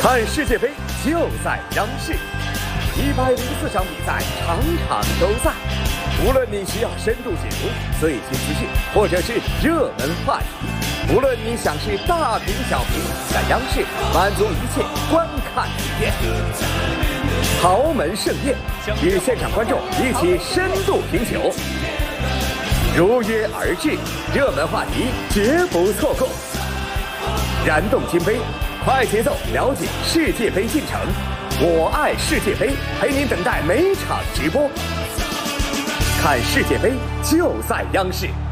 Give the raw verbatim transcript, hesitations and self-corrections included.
看世界杯就在央视，一百零四场比赛，场场都在。无论你需要深度解读、最新资讯，或者是热门话题，无论你想是大屏小屏，在央视满足一切观看体验。豪门盛宴，与现场观众一起深度品酒，如约而至，热门话题绝不错过。燃动金杯，快节奏了解世界杯进程。我爱世界杯，陪您等待每场直播。看世界杯就在央视。